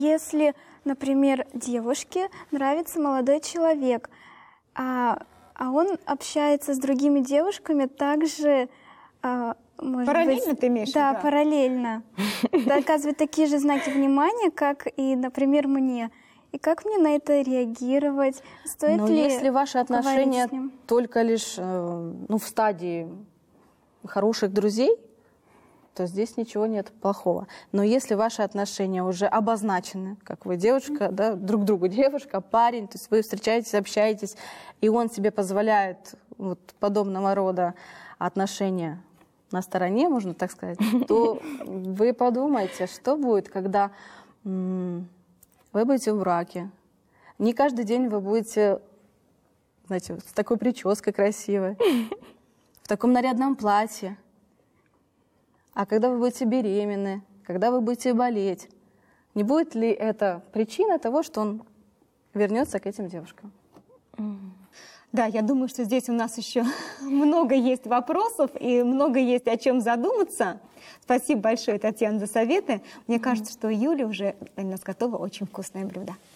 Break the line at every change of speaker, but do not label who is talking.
Если, например, девушке нравится молодой человек, а он общается с другими девушками также, может
параллельно
быть,
ты имеешь?
Да, параллельно. Доказывает такие же знаки внимания, как и, например, мне. И как мне на это реагировать? Стоит ли
если ваши отношения
говорить с ним?
только лишь в стадии хороших друзей, то здесь ничего нет плохого. Но если ваши отношения уже обозначены, как вы девушка, да, друг другу девушка, парень, то есть вы встречаетесь, общаетесь, и он себе позволяет вот подобного рода отношения на стороне, можно так сказать, то вы подумайте, что будет, когда вы будете в браке. Не каждый день вы будете, знаете, с такой прической красивой, в таком нарядном платье. А когда вы будете беременны, когда вы будете болеть, не будет ли это причина того, что он вернется к этим девушкам?
Да, я думаю, что здесь у нас еще много есть вопросов и много есть о чем задуматься. Спасибо большое, Татьяна, за советы. Мне кажется, что у Юли уже для нас готово очень вкусное блюдо.